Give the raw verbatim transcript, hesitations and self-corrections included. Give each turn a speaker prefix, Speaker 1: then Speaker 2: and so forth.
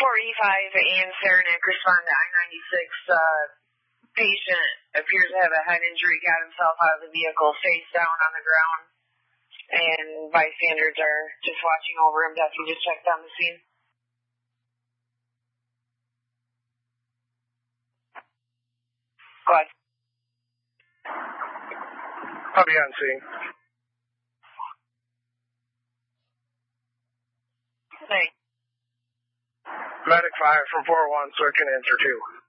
Speaker 1: four E five and Saranac respond to I ninety-six. Uh, patient appears to have a head injury, got himself out of the vehicle, face down on the ground, and bystanders are just watching over him. Deputy just checked on the scene. Go ahead.
Speaker 2: I'll be on scene.
Speaker 1: Hey.
Speaker 2: Medic five from four one, so I can answer two.